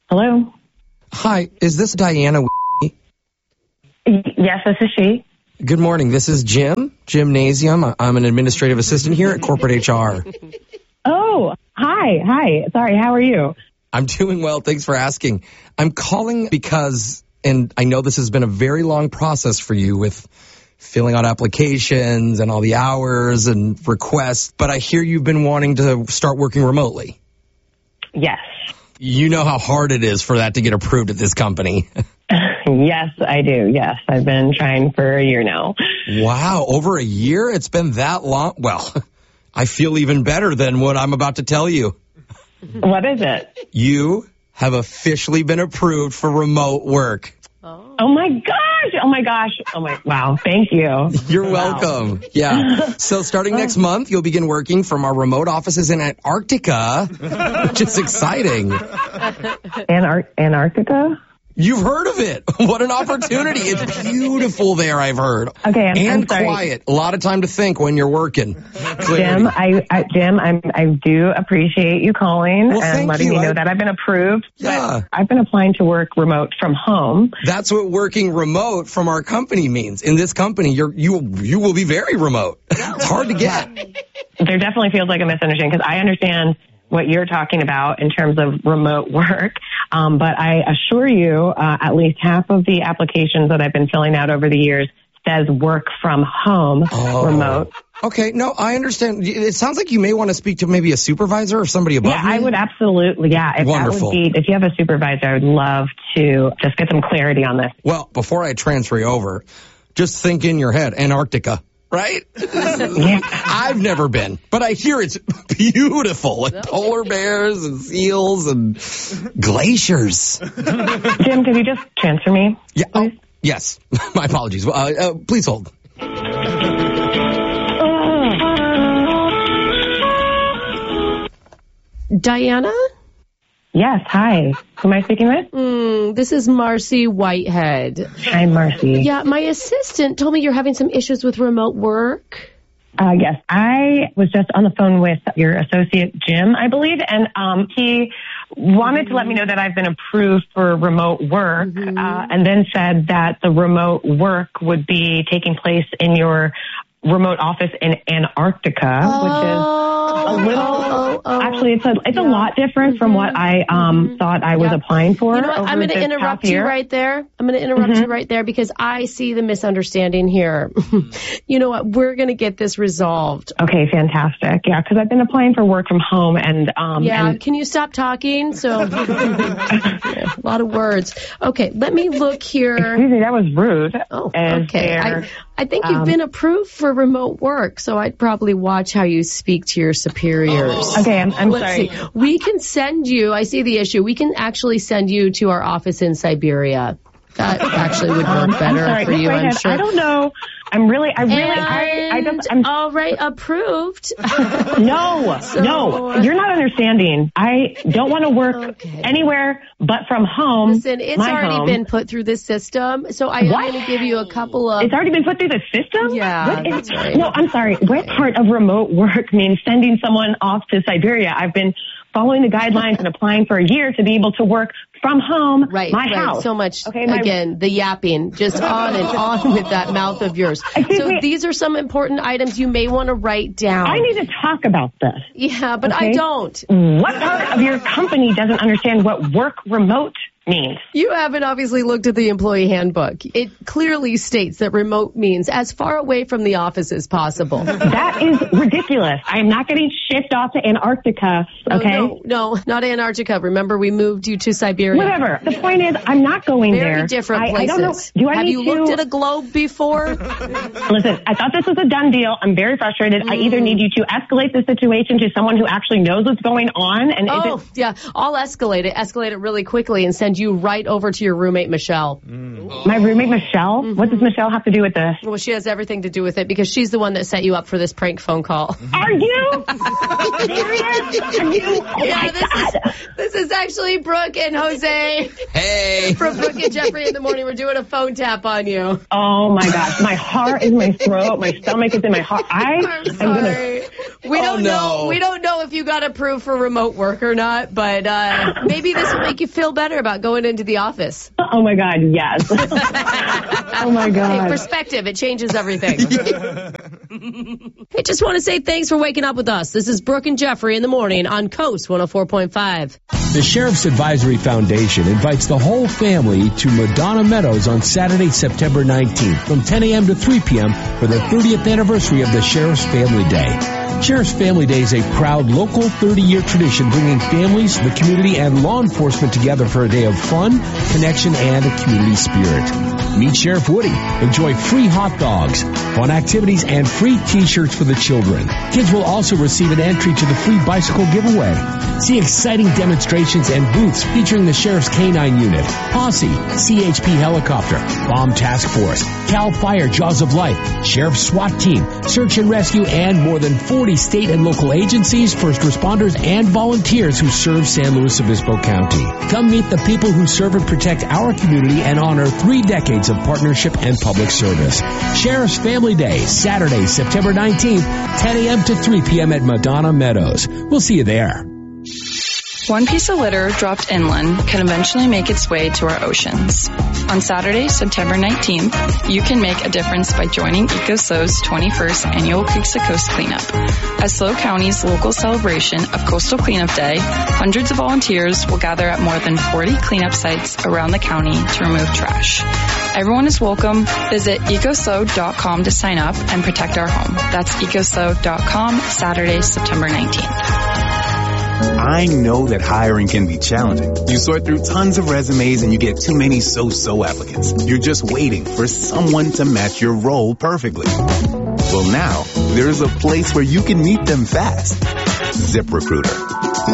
Hello? Hi, is this Diana? Yes, this is she. Good morning. This is Jim, Gymnasium. I'm an administrative assistant here at Corporate HR. Oh, hi. Sorry, how are you? I'm doing well. Thanks for asking. I'm calling because, and I know this has been a very long process for you with filling out applications and all the hours and requests, but I hear you've been wanting to start working remotely. Yes. You know how hard it is for that to get approved at this company. Yes, I do. Yes, I've been trying for a year now. Wow, over a year? It's been that long? Well, I feel even better than what I'm about to tell you. What is it? You have officially been approved for remote work. Oh my gosh. Wow. Thank you. You're welcome. Yeah. So starting next month, you'll begin working from our remote offices in Antarctica, which is exciting. Antarctica? You've heard of it. What an opportunity. It's beautiful there, I've heard. Okay, I'm sorry. quiet. A lot of time to think when you're working. Jim, I do appreciate you calling and letting me know that I've been approved. Yeah. But I've been applying to work remote from home. That's what working remote from our company means. In this company, you will be very remote. It's hard to get. There definitely feels like a misunderstanding because I understand what you're talking about in terms of remote work. But I assure you, at least half of the applications that I've been filling out over the years says work from home remote. Okay, no, I understand. It sounds like you may want to speak to maybe a supervisor or somebody above you. Yeah, I would absolutely, yeah. Wonderful. If you have a supervisor, I would love to just get some clarity on this. Well, before I transfer you over, just think in your head, Antarctica. Right? Yeah. I've never been, but I hear it's beautiful. Like polar bears and seals and glaciers. Jim, could you just transfer me? Yeah. Oh, yes. My apologies. Please hold. Diana? Yes, hi. Who am I speaking with? This is Marcy Whitehead. Hi, Marcy. Yeah, my assistant told me you're having some issues with remote work. Yes, I was just on the phone with your associate, Jim, I believe, and he wanted to let me know that I've been approved for remote work, and then said that the remote work would be taking place in your remote office in Antarctica, which is a little, actually, it's a lot different from what I thought I was applying for. You know what? I'm going to interrupt you right there. I'm going to interrupt you right there because I see the misunderstanding here. You know what? We're going to get this resolved. Okay, fantastic. Yeah, because I've been applying for work from home and can you stop talking? So a lot of words. Okay, let me look here. Excuse me, that was rude. Oh, okay. I think you've been approved for remote work, so I'd probably watch how you speak to your superiors. Okay, I'm Let's sorry. see. We can send you, I see the issue, we can actually send you to our office in Siberia. That actually would work better for you, I'm sure. I don't know. I'm all right, approved. No, you're not understanding. I don't want to work anywhere but from home. Listen, it's already been put through the system, so I'm going to give you a couple of... It's already been put through the system? Yeah, that's right. No, I'm sorry. What part of remote work means sending someone off to Siberia? I've been following the guidelines and applying for a year to be able to work from home, my house. So much, again, the yapping, just on and on with that mouth of yours. These are some important items you may want to write down. I need to talk about this. Yeah, but I don't. What part of your company doesn't understand what work remote means? You haven't obviously looked at the employee handbook. It clearly states that remote means as far away from the office as possible. That is ridiculous. I am not getting shipped off to Antarctica, okay? No, not Antarctica. Remember, we moved you to Siberia. Whatever. The point is, I'm not going there. Very different places. I don't know. Have you looked at a globe before? Listen, I thought this was a done deal. I'm very frustrated. I either need you to escalate the situation to someone who actually knows what's going on. And I'll escalate it really quickly and send send you right over to your roommate, Michelle. My roommate, Michelle? Mm-hmm. What does Michelle have to do with this? Well, she has everything to do with it because she's the one that set you up for this prank phone call. Are you? Serious? Are you? Oh yeah, this is actually Brooke and Jose. Hey. From Brooke and Jeffrey in the morning. We're doing a phone tap on you. Oh, my gosh. My heart is in my throat. My stomach is in my heart. I'm sorry. We don't know if you got approved for remote work or not, but maybe this will make you feel better about going into the office. Oh, my God, yes. Oh, my God. Hey, perspective, it changes everything. Hey, just want to say thanks for waking up with us. This is Brooke and Jeffrey in the morning on Coast 104.5. The Sheriff's Advisory Foundation invites the whole family to Madonna Meadows on Saturday, September 19th from 10 a.m. to 3 p.m. for the 30th anniversary of the Sheriff's Family Day. Sheriff's Family Day is a proud local 30-year tradition bringing families, the community, and law enforcement together for a day of fun, connection, and a community spirit. Meet Sheriff Woody. Enjoy free hot dogs, fun activities, and free T-shirts for the children. Kids will also receive an entry to the free bicycle giveaway. See exciting demonstrations and booths featuring the Sheriff's K-9 Unit, Posse, CHP Helicopter, Bomb Task Force, CAL FIRE Jaws of Life, Sheriff's SWAT Team, Search and Rescue, and more than 40 state and local agencies, first responders, and volunteers who serve San Luis Obispo County. Come meet the people who serve and protect our community and honor 3 decades of partnership and public service. Sheriff's Family Day, Saturday, September 19th, 10 a.m. to 3 p.m. at Madonna Meadows. We'll see you there. One piece of litter dropped inland can eventually make its way to our oceans. On Saturday, September 19th, you can make a difference by joining EcoSO's 21st Annual Creeks to Coast Cleanup. As SLO County's local celebration of Coastal Cleanup Day, hundreds of volunteers will gather at more than 40 cleanup sites around the county to remove trash. Everyone is welcome. Visit ecoso.com to sign up and protect our home. That's ecoso.com, Saturday, September 19th. I know that hiring can be challenging. You sort through tons of resumes and you get too many so-so applicants. You're just waiting for someone to match your role perfectly. Well, now, there's a place where you can meet them fast. ZipRecruiter.